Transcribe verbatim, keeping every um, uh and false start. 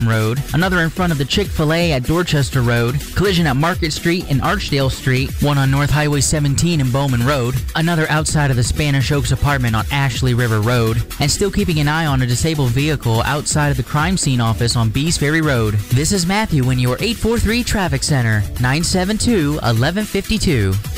Road, another in front of the Chick-fil-A at Dorchester Road, collision at Market Street and Archdale Street, one on North Highway seventeen and Bowman Road, another outside of the Spanish Oaks apartment on Ashley River Road, and still keeping an eye on a disabled vehicle outside of the crime scene office on Bees Ferry Road. This is Matthew in your eight four three Traffic Center, nine seven two, one one five two.